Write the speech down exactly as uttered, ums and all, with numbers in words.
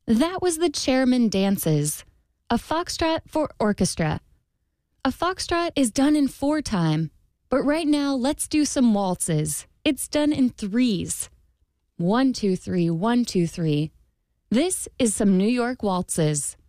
That was the Chairman Dances, a foxtrot for orchestra. A foxtrot is done in four time, but right now let's do some waltzes. It's done in threes. One, two, three, one, two, three. This is some New York waltzes.